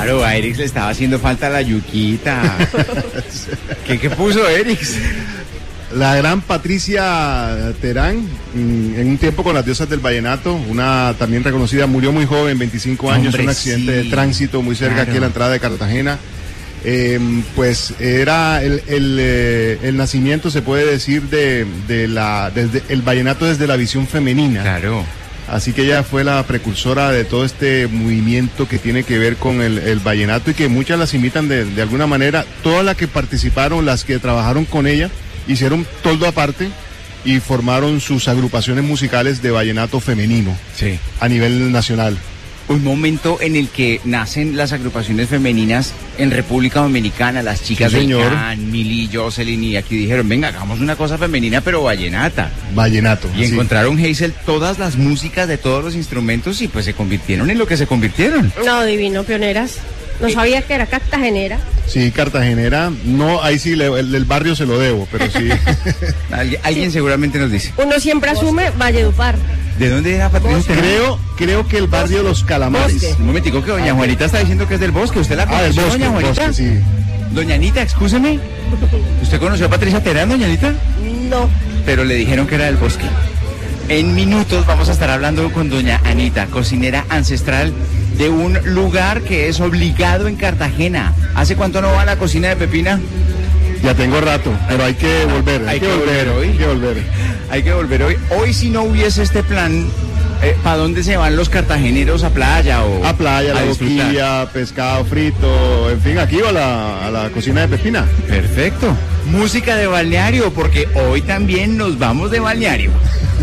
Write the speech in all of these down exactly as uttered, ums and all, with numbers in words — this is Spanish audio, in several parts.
Claro, a Erix le estaba haciendo falta la yuquita. ¿Qué, qué puso Erix? La gran Patricia Terán, en un tiempo con las diosas del vallenato, una también reconocida, murió muy joven, veinticinco años, Hombre, un accidente sí. de tránsito muy cerca, Claro. aquí a la entrada de Cartagena. Eh, pues era el, el, eh, el nacimiento, se puede decir, de, de la, desde el vallenato desde la visión femenina. Claro. Así que ella fue la precursora de todo este movimiento que tiene que ver con el, el vallenato y que muchas las imitan de, de alguna manera. Todas las que participaron, las que trabajaron con ella, hicieron toldo aparte y formaron sus agrupaciones musicales de vallenato femenino Sí. a nivel nacional. Un momento en el que nacen las agrupaciones femeninas en República Dominicana, las chicas Sí, del señor. Can, Mili, Jocelyn, y aquí dijeron, venga, hagamos una cosa femenina pero vallenata. Vallenato. Y sí. encontraron, Hazel, todas las músicas de todos los instrumentos y pues se convirtieron en lo que se convirtieron. No, divino, pioneras. No sabía que era cartagenera. Sí, cartagenera. No, ahí sí, le- el del barrio se lo debo, pero sí. Alguien, alguien seguramente nos dice. Uno siempre asume Valledupar. ¿De dónde era Patricia? creo, creo que el barrio de los Calamares. Bosque. Un momentico que doña Juanita está diciendo que es del Bosque. ¿Usted la Ah, del conoció, bosque, doña Juanita? bosque, sí. Doña Anita, excúseme. ¿Usted conoció a Patricia Terán, doña Anita? No. Pero le dijeron que era del Bosque. En minutos vamos a estar hablando con doña Anita, cocinera ancestral de un lugar que es obligado en Cartagena. ¿Hace cuánto no va a la cocina de Pepina? Ya tengo rato, pero hay que volver. Hay que volver hoy. Hay que volver. Hay que volver hoy. Hoy si no hubiese este plan, eh, ¿para dónde se van los cartageneros? ¿A playa o A playa, la disfrutar? boquilla, pescado frito, en fin, aquí o a la, a la cocina de Pepina. Perfecto. Música de balneario, porque hoy también nos vamos de balneario.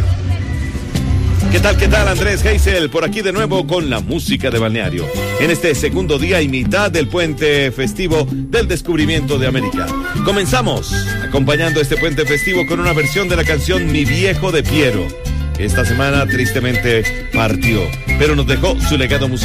¿Qué tal, qué tal? Andrés Hazel, por aquí de nuevo con la música de balneario. En este segundo día y mitad del puente festivo del descubrimiento de América. Comenzamos acompañando este puente festivo con una versión de la canción Mi Viejo de Piero. Esta semana tristemente partió, pero nos dejó su legado musical.